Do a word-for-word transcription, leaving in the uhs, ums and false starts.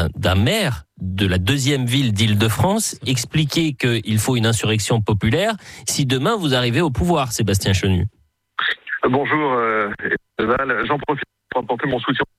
d'un, d'un maire de la deuxième ville d'Île-de-France expliquer qu'il faut une insurrection populaire si demain vous arrivez au pouvoir, Sébastien Chenu. Bonjour, euh, Val. J'en profite pour apporter mon soutien